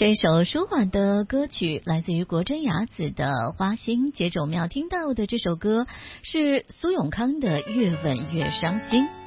这首舒缓的歌曲来自于国珍雅子的《花心》。接着我们要听到的这首歌是苏永康的《越吻越伤心》。